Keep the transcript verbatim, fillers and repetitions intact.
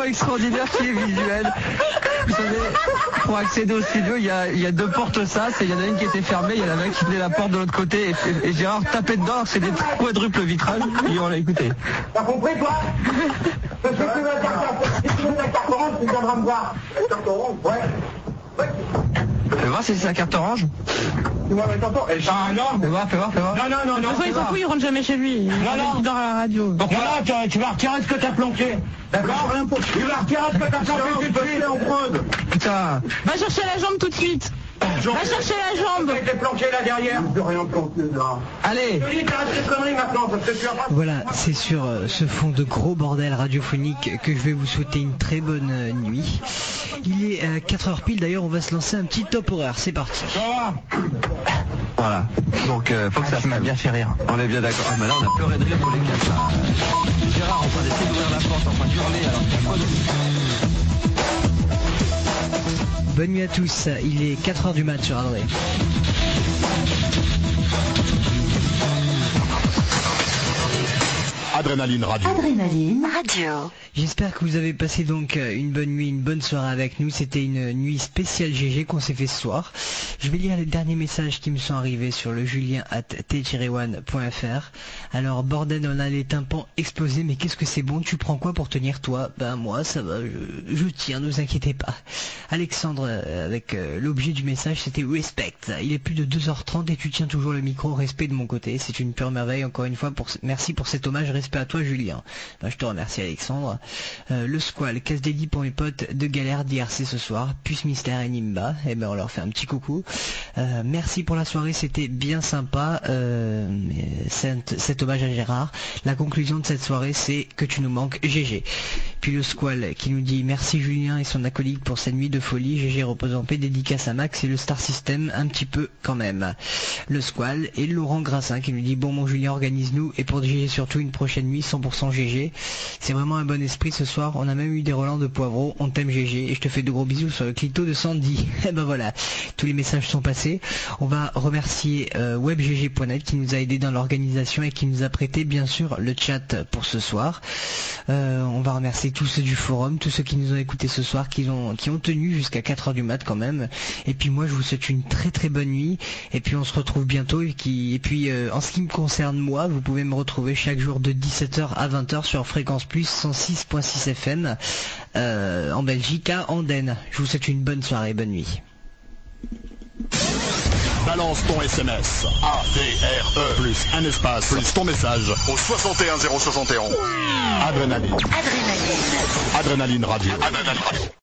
moment extraordinaire qui est visuel. Vous savez, pour accéder au studio, il y a, il y a deux portes sas et il y en a une qui était fermée, il y en avait un qui tenait la porte de l'autre côté et, et Gérard tapait dedans, c'est des quadruples vitrages et on l'a écouté. T'as compris toi? Parce que tu veux la carte orange, tu viendras me voir. La carte orange? Ouais. Ouais. Fais voir si c'est la carte orange. Tu vois, mais t'entends? Ah non. Fais voir, fais voir, fais voir. Non, non, non, non. De toute façon, il s'en fout, il rentre jamais chez lui. Non, non. Il dort à la radio. Donc voilà, tu, tu vas retirer ce que t'as planqué. D'accord? Rien pour... Tu vas retirer ce que t'as planqué tout de suite en prod. Putain. Va chercher la jambe tout de suite. Va chercher la jambe. Tu été planqué là derrière. Je peux rien planquer là. Allez. Je te dis, t'arrêtes tes conneries maintenant, parce que tu vas pas... Voilà, c'est sur euh, ce fond de gros bordel radiophonique que je vais vous souhaiter une très bonne euh, nuit. Il est euh, quatre heures pile, d'ailleurs on va se lancer un petit top horaire, c'est parti. Voilà. Donc euh, faut que ça m'a bien fait rire. On est bien d'accord. Ah mais là on a pleuré de rire pour les quatre là. Gérard en train d'essayer d'ouvrir la porte, en train de hurler alors qu'il y a pas de... Bonne nuit à tous, il est quatre heures du mat sur Adré. Adrénaline Radio. Adrénaline Radio. J'espère que vous avez passé donc une bonne nuit, une bonne soirée avec nous. C'était une nuit spéciale G G qu'on s'est fait ce soir. Je vais lire les derniers messages qui me sont arrivés sur le julien arobase t tiret one point f r. Alors bordel, on a les tympans explosés, mais qu'est-ce que c'est bon? Tu prends quoi pour tenir toi? Ben moi ça va, je, je tiens, ne vous inquiétez pas. Alexandre, euh, avec euh, l'objet du message, c'était respect. Il est plus de deux heures trente et tu tiens toujours le micro. Respect de mon côté, c'est une pure merveille. Encore une fois, pour, merci pour cet hommage. Respect à toi Julien. Ben, je te remercie Alexandre. Euh, le squal, casse dédié pour mes potes de galère d'I R C ce soir, Puce Mystère et Nimba, et ben on leur fait un petit coucou. Euh, merci pour la soirée, c'était bien sympa. Euh, cet, cet hommage à Gérard. La conclusion de cette soirée, c'est que tu nous manques, G G. Puis le squal qui nous dit merci Julien et son acolyte pour cette nuit de folie. G G repose en paix, dédicace à Max et le Star System un petit peu quand même. Le squal et Laurent Grassin qui nous dit bon mon Julien, organise-nous et pour G G surtout une prochaine nuit cent pour cent G G. C'est vraiment un bon esprit ce soir, on a même eu des relents de poivreau, on t'aime G G et je te fais de gros bisous sur le clito de Sandy. Et ben voilà, tous les messages sont passés. On va remercier euh, webgg point net qui nous a aidé dans l'organisation et qui nous a prêté bien sûr le chat pour ce soir. Euh, on va remercier tous ceux du forum, tous ceux qui nous ont écoutés ce soir, qui ont, qui ont tenu jusqu'à quatre heures du mat quand même. Et puis moi je vous souhaite une très très bonne nuit et puis on se retrouve bientôt. Et, qui, et puis euh, en ce qui me concerne moi, vous pouvez me retrouver chaque jour de dix-sept heures à vingt heures sur Fréquence Plus cent six point six F M euh, en Belgique à Andenne. Je vous souhaite une bonne soirée, bonne nuit. Balance ton S M S A D R E plus un espace plus ton message au soixante et un zéro soixante et onze. Adrénaline. Adrénaline. Adrénaline Radio. Adrénaline Radio.